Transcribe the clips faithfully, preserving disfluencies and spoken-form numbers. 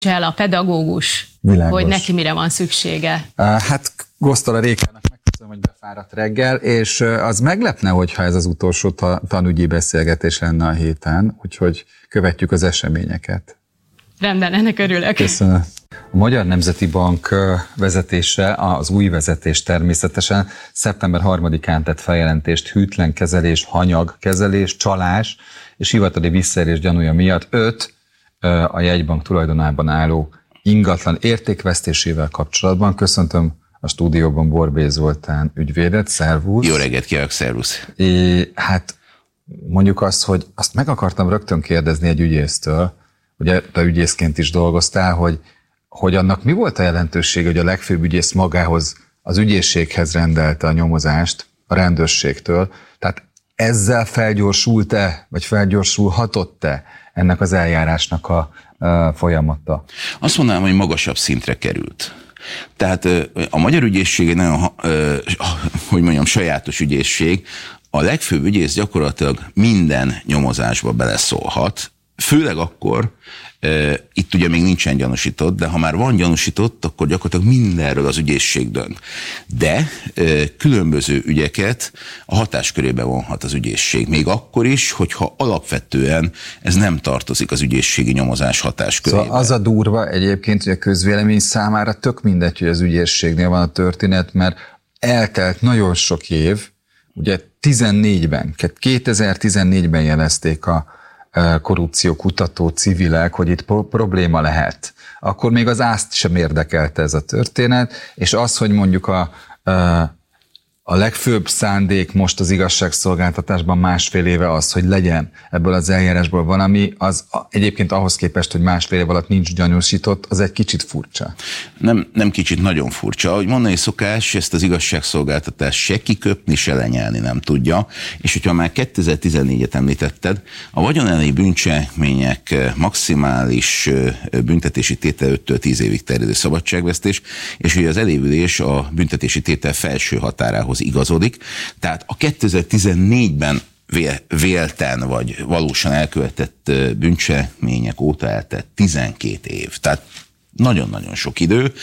el a pedagógus, Világos. hogy neki mire van szüksége? Hát Gosztola Rékának megköszönöm, hogy befáradt reggel, és az meglepne, hogyha ez az utolsó ta- tanügyi beszélgetés lenne a héten, úgyhogy követjük az eseményeket. Rendben, ennek örülök. Köszönöm. A Magyar Nemzeti Bank vezetése, az új vezetés természetesen szeptember harmadikán tett feljelentést hűtlen kezelés, hanyagkezelés, csalás és hivatali visszaélés gyanúja miatt öt a jegybank tulajdonában álló ingatlan értékvesztésével kapcsolatban. Köszöntöm a stúdióban Borbély Zoltán ügyvédet, szervusz. Jó reggelt kívánok, szervusz. É, hát mondjuk azt, hogy azt meg akartam rögtön kérdezni egy ügyésztől, ugye te ügyészként is dolgoztál, hogy, hogy annak mi volt a jelentőség, hogy a legfőbb ügyész magához, az ügyészséghez rendelte a nyomozást a rendőrségtől, tehát ezzel felgyorsult-e, vagy felgyorsulhatott-e ennek az eljárásnak a, a folyamata? Azt mondanám, hogy magasabb szintre került. Tehát a magyar ügyészség egy nagyon, hogy mondjam, sajátos ügyészség. A legfőbb ügyész gyakorlatilag minden nyomozásba beleszólhat, főleg akkor, e, itt ugye még nincsen gyanúsított, de ha már van gyanúsított, akkor gyakorlatilag mindenről az ügyészség dönt. De e, különböző ügyeket a hatáskörébe vonhat az ügyészség. Még akkor is, hogyha alapvetően ez nem tartozik az ügyészségi nyomozás hatáskörébe. Szóval az a durva egyébként, hogy a közvélemény számára tök mindegy, hogy az ügyészségnél van a történet, mert eltelt nagyon sok év, ugye tizennégyben, kétezer-tizennégyben jelezték a korrupciókutató civilek, hogy itt probléma lehet. Akkor még az ászt sem érdekelte ez a történet, és az, hogy mondjuk a, a legfőbb szándék most az igazságszolgáltatásban másfél éve az, hogy legyen ebből az eljárásból valami, az egyébként ahhoz képest, hogy másfél év alatt nincs gyanúsított, az egy kicsit furcsa. Nem, nem kicsit, nagyon furcsa. Ahogy mondani szokás, ezt az igazságszolgáltatás se kiköpni, se lenyelni nem tudja, és hogyha már kétezer-tizennégyet említetted, a vagyonelleni bűncselekmények maximális büntetési tétel öttől tíz évig terjedő szabadságvesztés, és hogy az elévülés a büntetési tétel felső határához igazodik. Tehát a kétezer-tizennégyben vélten vagy valósan elkövetett bűncselekmények óta eltett tizenkét év. Tehát nagyon-nagyon sok idő.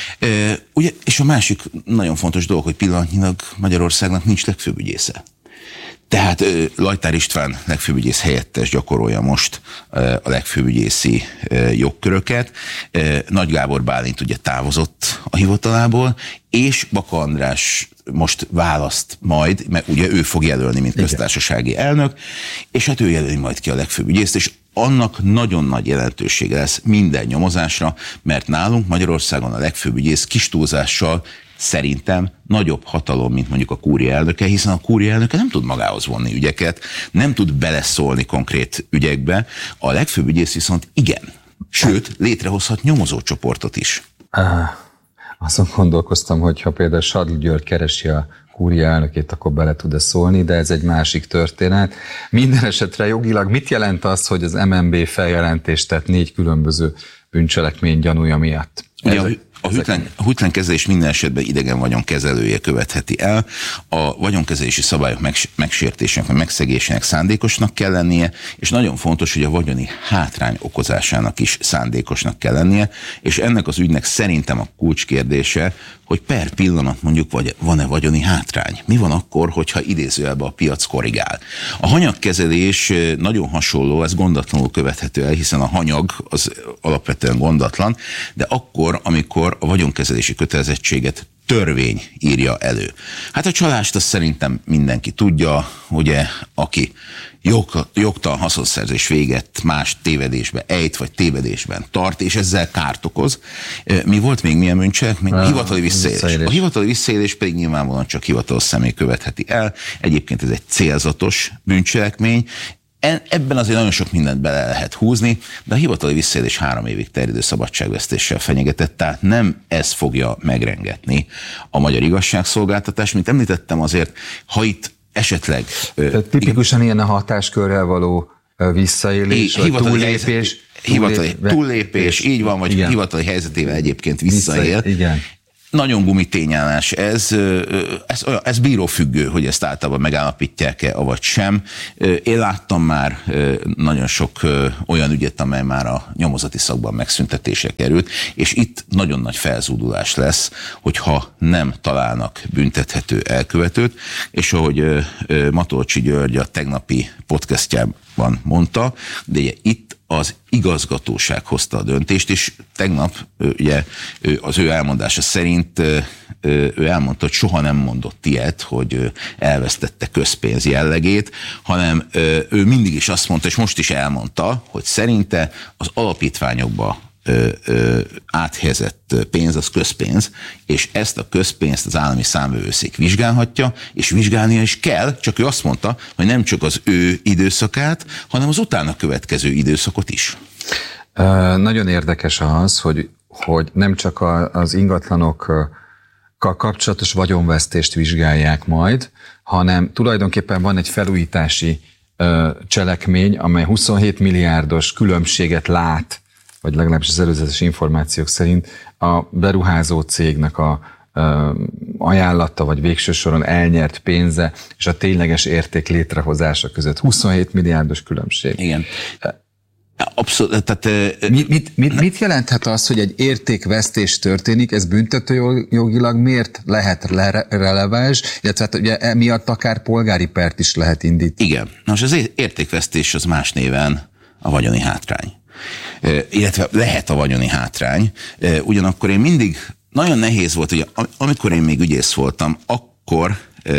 Ugye, és a másik nagyon fontos dolog, hogy pillanatnyilag Magyarországnak nincs legfőbb ügyésze. Tehát Lajtár István legfőbbügyész helyettes gyakorolja most a legfőbbügyészi jogköröket. Nagy Gábor Bálint ugye távozott a hivatalából, és Baka András most választ majd, mert ugye ő fog jelölni, mint köztársasági elnök, és hát ő jelöli majd ki a legfőbbügyészt, és annak nagyon nagy jelentősége lesz minden nyomozásra, mert nálunk Magyarországon a legfőbbügyész kis túlzással szerintem nagyobb hatalom, mint mondjuk a kúria elnöke, hiszen a kúria elnöke nem tud magához vonni ügyeket, nem tud beleszólni konkrét ügyekbe, a legfőbb ügyész viszont igen. Sőt, létrehozhat nyomozócsoportot is. Ah, azon gondolkoztam, hogy ha például Sadl György keresi a kúria elnökét, akkor bele tud-e szólni, de ez egy másik történet. Minden esetre jogilag mit jelent az, hogy az em en bé feljelentést tett négy különböző bűncselekmény gyanúja miatt? Ugye, ez, A hűtlen, a hűtlen kezelés minden esetben idegen vagyonkezelője követheti el. A vagyonkezelési szabályok megsértésének vagy megszegésének szándékosnak kell lennie, és nagyon fontos, hogy a vagyoni hátrány okozásának is szándékosnak kell lennie, és ennek az ügynek szerintem a kulcskérdése, hogy per pillanat mondjuk vagy, van-e vagyoni hátrány. Mi van akkor, hogyha idézőjelben a piac korrigál? A hanyagkezelés nagyon hasonló, ez gondatlanul követhető el, hiszen a hanyag az alapvetően gondatlan, de akkor, amikor a vagyonkezelési kötelezettséget törvény írja elő. Hát a csalást azt szerintem mindenki tudja, ugye, aki jog, jogtalan haszonszerzés véget más tévedésbe ejt, vagy tévedésben tart, és ezzel kárt okoz. Mi volt még milyen bűncselekmény? Hivatali visszaélés. visszaélés. A hivatali visszaélés pedig nyilvánvalóan csak hivatalos személy követheti el. Egyébként ez egy célzatos bűncselekmény. Ebben azért nagyon sok mindent bele lehet húzni, de a hivatali visszaélés három évig terjedő szabadságvesztéssel fenyegetett, tehát nem ez fogja megrengetni a magyar igazságszolgáltatást. Mint említettem azért, ha itt esetleg... Tehát tipikusan ilyen a hatáskörrel való visszaélés, é, hivatali túllépés... Helyzet, hivatali túllépés, így van, vagy igen. Hivatali helyzetével egyébként visszaél. Vissza, igen. nagyon gumitényállás ez, ez, ez bírófüggő, hogy ezt általában megállapítják-e, avagy sem. Én láttam már nagyon sok olyan ügyet, amely már a nyomozati szakban megszüntetésre került, és itt nagyon nagy felzúdulás lesz, hogyha nem találnak büntethető elkövetőt, és ahogy Matolcsy György a tegnapi podcastjában mondta, de ugye itt az igazgatóság hozta a döntést, és tegnap ugye az ő elmondása szerint ő elmondta, hogy soha nem mondott ilyet, hogy elvesztette közpénz jellegét, hanem ő mindig is azt mondta, és most is elmondta, hogy szerinte az alapítványokba Ö, ö, áthelyezett pénz, az közpénz, és ezt a közpénzt az állami számvevőszék vizsgálhatja, és vizsgálnia is kell, csak ő azt mondta, hogy nem csak az ő időszakát, hanem az utána következő időszakot is. Ö, nagyon érdekes az, hogy, hogy nem csak a, az ingatlanokkal kapcsolatos vagyonvesztést vizsgálják majd, hanem tulajdonképpen van egy felújítási ö, cselekmény, amely huszonhét milliárdos különbséget lát, vagy legalábbis az előzetes információk szerint a beruházó cégnek a ö, ajánlata, vagy végső soron elnyert pénze, és a tényleges érték létrehozása között huszonhét milliárdos különbség. Igen. Abszolút. Tehát, mit, mit, mit, mit jelenthet az, hogy egy értékvesztés történik, ez büntetőjogilag miért lehet le- releváns, illetve hát ugye emiatt akár polgári pert is lehet indítani? Igen. Most az értékvesztés az más néven a vagyoni hátrány. Illetve lehet a vagyoni hátrány. Ugyanakkor én mindig, nagyon nehéz volt, ugye amikor én még ügyész voltam, akkor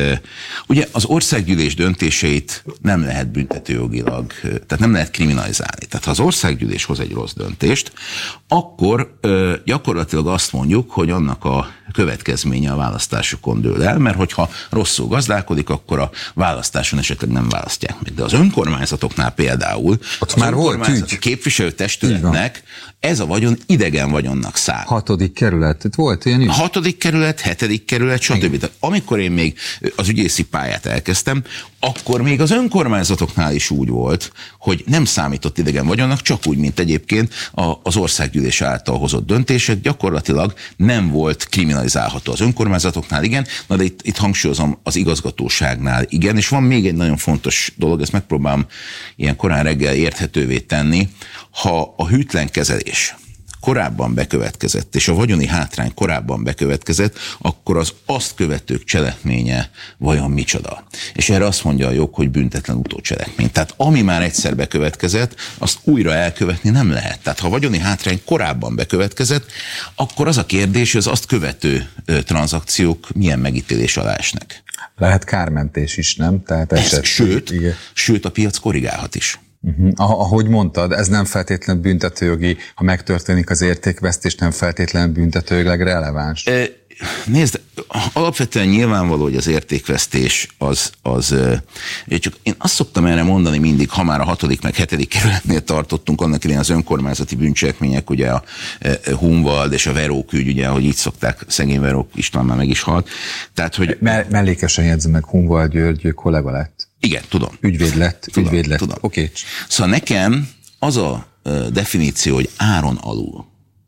ugye az országgyűlés döntéseit nem lehet büntetőjogilag, tehát nem lehet kriminalizálni. Tehát ha az országgyűlés hoz egy rossz döntést, akkor gyakorlatilag azt mondjuk, hogy annak a következménye a választásokon dől el, mert hogyha rosszul gazdálkodik, akkor a választáson esetleg nem választják meg. De az önkormányzatoknál például ott az már önkormányzati képviselőtestületnek ez a vagyon idegen vagyonnak számít. Hatodik kerület, itt volt ilyen is? A hatodik kerület, hetedik kerület, stb. Tehát amikor én még az ügyészi pályát elkezdtem, akkor még az önkormányzatoknál is úgy volt, hogy nem számított idegen vagyonnak, csak úgy, mint egyébként az országgyűlés által hozott döntések, gyakorlatilag nem volt kriminalizálható az önkormányzatoknál, igen, na de itt, itt hangsúlyozom az igazgatóságnál, igen, és van még egy nagyon fontos dolog, ezt megpróbálom ilyen korán reggel érthetővé tenni, ha a hűtlen kezelés korábban bekövetkezett, és a vagyoni hátrány korábban bekövetkezett, akkor az azt követők cselekménye vajon micsoda? És erre azt mondja a jog, hogy büntetlen utócselekmény. Tehát ami már egyszer bekövetkezett, azt újra elkövetni nem lehet. Tehát ha a vagyoni hátrány korábban bekövetkezett, akkor az a kérdés, hogy az azt követő ö, tranzakciók milyen megítélés alá esnek. Lehet kármentés is, nem? Tehát eset, sőt, sőt, a piac korrigálhat is. Uh-huh. Ahogy mondtad, ez nem feltétlenül büntetőjogi, ha megtörténik az értékvesztés, nem feltétlenül büntetőjogileg releváns. E, nézd, alapvetően nyilvánvaló, hogy az értékvesztés az, az csak én azt szoktam erre mondani mindig, ha már a hatodik meg hetedik kerületnél tartottunk, annak idején az önkormányzati bűncselekmények, ugye a Hunvald és a Verók ügy, ugye, ahogy így szokták, szegény Verók István már meg is halt. Tehát, hogy... Me- mellékesen jegyzem meg, Hunvald György kollega lett. Igen, tudom. Ügyvéd lett, tudom, ügyvéd lett. Tudom. Oké. Okay. Szóval nekem az a definíció, hogy áron alul,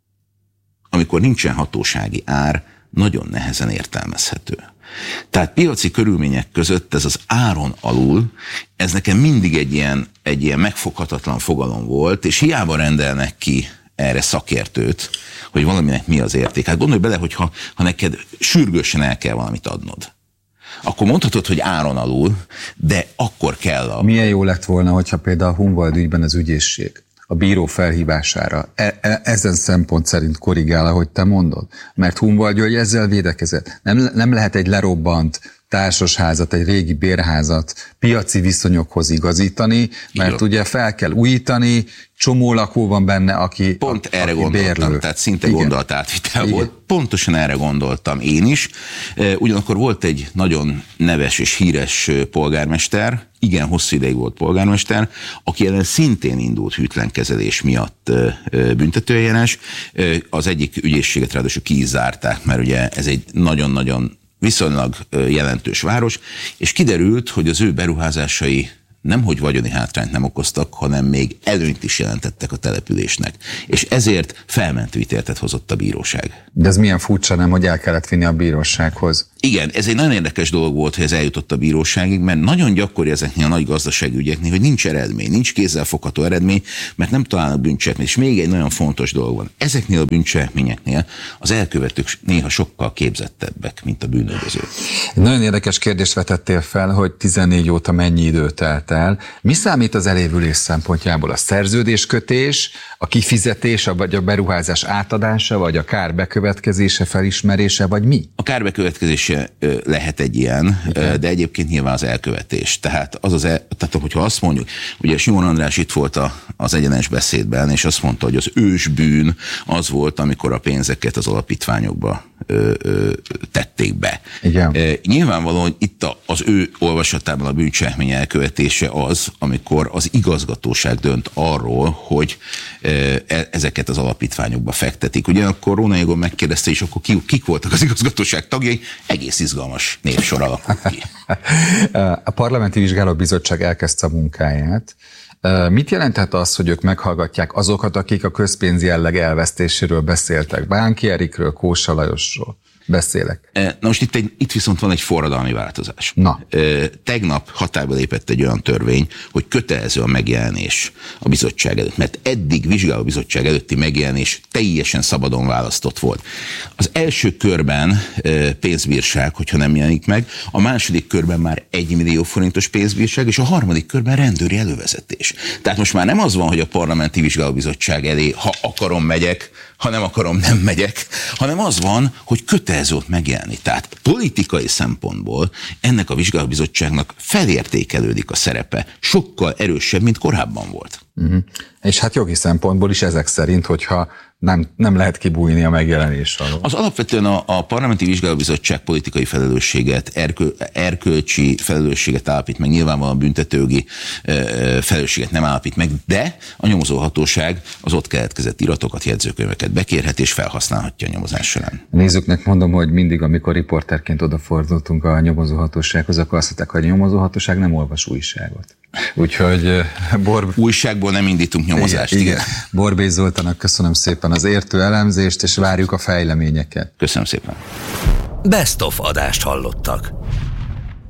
amikor nincsen hatósági ár, nagyon nehezen értelmezhető. Tehát piaci körülmények között ez az áron alul, ez nekem mindig egy ilyen, egy ilyen megfoghatatlan fogalom volt, és hiába rendelnek ki erre szakértőt, hogy valaminek mi az érték. Hát gondolj bele, hogy ha, ha neked sürgősen el kell valamit adnod, akkor mondhatod, hogy áron alul, de akkor kell a... Milyen jó lett volna, hogyha például a Hunvald ügyben az ügyészség a bíró felhívására e- e- ezen szempont szerint korrigál, ahogy te mondod. Mert Hunvald György ezzel védekezett. Nem, nem lehet egy lerobbant társasházat, egy régi bérházat piaci viszonyokhoz igazítani, mert Igen. ugye fel kell újítani, csomó lakó van benne, aki Pont aki erre gondoltam, bérlő. Tehát szinte Igen. gondolatátvitel volt. Pontosan erre gondoltam én is. Ugyanakkor volt egy nagyon neves és híres polgármester, igen hosszú ideig volt polgármester, aki ellen szintén indult hűtlenkezelés miatt büntetőeljárás. Az egyik ügyészséget ráadásul ki is zárták, mert ugye ez egy nagyon-nagyon viszonylag jelentős város, és kiderült, hogy az ő beruházásai nemhogy vagyoni hátrányt nem okoztak, hanem még előnyt is jelentettek a településnek. És ezért felmentő ítéletet hozott a bíróság. De ez milyen furcsa, nem, hogy el kellett vinni a bírósághoz? Igen, ez egy nagyon érdekes dolog volt, hogy ez eljutott a bíróságig, mert nagyon gyakori ezeknél a nagy gazdasági ügyeknél, hogy nincs eredmény, nincs kézzelfogható eredmény, mert nem találnak bűncselekményt. És még egy nagyon fontos dolog van. Ezeknél a bűncselekményeknél az elkövetők néha sokkal képzettebbek, mint a bűnöldözők. Egy nagyon érdekes kérdést vetettél fel, hogy tizennégy óta mennyi idő telt el. Mi számít az elévülés szempontjából? A szerződéskötés, a kifizetés, vagy a beruházás átadása, vagy a kár bekövetkezése, felismerése, vagy mi? A kár bekövetkezése lehet egy ilyen, igen, de egyébként nyilván az elkövetés. Tehát, az az el, tehát hogyha azt mondjuk, ugye Simon András itt volt a, az egyenes beszédben, és azt mondta, hogy az ősbűn az volt, amikor a pénzeket az alapítványokba ö, ö, tették be. Igen. E, nyilvánvalóan, hogy itt a, az ő olvasatában a bűncselekmény elkövetése az, amikor az igazgatóság dönt arról, hogy e, ezeket az alapítványokba fektetik. Ugyanakkor Róna Egon megkérdezte, és akkor ki, kik voltak az igazgatóság tagjai, egész izgalmas névsor alakult ki. A Parlamenti Vizsgálóbizottság elkezdte a munkáját. Mit jelenthet az, hogy ők meghallgatják azokat, akik a közpénz jelleg elvesztéséről beszéltek? Bánki Erikről, Kósa Lajosról beszélek. Na most itt, egy, itt viszont van egy forradalmi változás. Na. Tegnap hatályba lépett egy olyan törvény, hogy kötelező a megjelenés a bizottság előtt, mert eddig vizsgáló bizottság előtti megjelenés teljesen szabadon választott volt. Az első körben pénzbírság, hogyha nem jelenik meg, a második körben már egy millió forintos pénzbírság, és a harmadik körben rendőri elővezetés. Tehát most már nem az van, hogy a Parlamenti Vizsgálóbizottság elé, ha akarom, megyek, ha nem akarom, nem megyek, hanem az van, hogy kötelező ott megjelenni. Tehát politikai szempontból ennek a vizsgálóbizottságnak felértékelődik a szerepe, sokkal erősebb, mint korábban volt. Uh-huh. És hát jogi szempontból is ezek szerint, hogyha nem, nem lehet kibújni a megjelenés alól. Az alapvetően a, a Parlamenti Vizsgálóbizottság politikai felelősséget, erköl, erkölcsi felelősséget állapít meg, nyilvánvalóan büntetőjogi e, felelősséget nem állapít meg, de a nyomozóhatóság az ott keletkezett iratokat, jegyzőkönyveket bekérhet és felhasználhatja a nyomozás során. Nézőknek mondom, hogy mindig, amikor riporterként odafordultunk a nyomozóhatósághoz, akkor azt mondták, hogy a nyomozóhatóság nem olvas újságot. Úgyhogy Bor... Újságból nem indítunk nyomozást. Igen, igen. Borbély Zoltánnak köszönöm szépen az értő elemzést, és várjuk a fejleményeket. Köszönöm szépen. Best of adást hallottak.